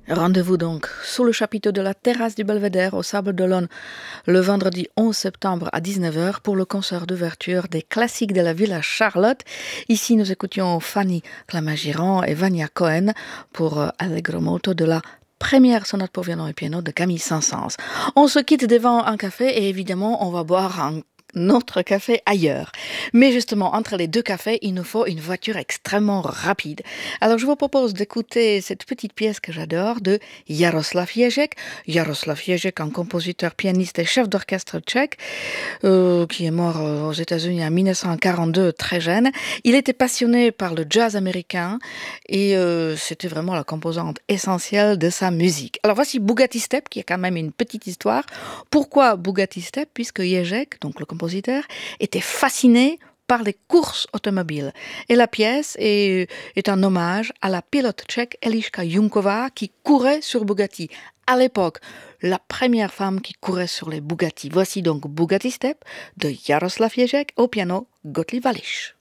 Rendez-vous donc sous le chapiteau de la terrasse du Belvédère au Sable d'Olonne le vendredi 11 septembre à 19h pour le concert d'ouverture des classiques de la Villa Charlotte. Ici, nous écoutions Fanny Clamagiran et Vania Cohen pour Allegro Moto de la première sonate pour violon et piano de Camille Saint-Saëns. On se quitte devant un café et évidemment, on va boire un autre café ailleurs. Mais justement, entre les deux cafés, il nous faut une voiture extrêmement rapide. Alors, je vous propose d'écouter cette petite pièce que j'adore de Jaroslav Ježek. Jaroslav Ježek, un compositeur, pianiste et chef d'orchestre tchèque, qui est mort aux États-Unis en 1942, très jeune. Il était passionné par le jazz américain et c'était vraiment la composante essentielle de sa musique. Alors, voici Bugatti Step, qui est quand même une petite histoire. Pourquoi Bugatti Step? Puisque Ježek, donc le compositeur, était fasciné par les courses automobiles. Et la pièce est un hommage à la pilote tchèque Eliška Junková qui courait sur Bugatti. À l'époque, la première femme qui courait sur les Bugatti. Voici donc Bugatti Step de Jaroslav Ježek au piano Gottlieb Wallisch.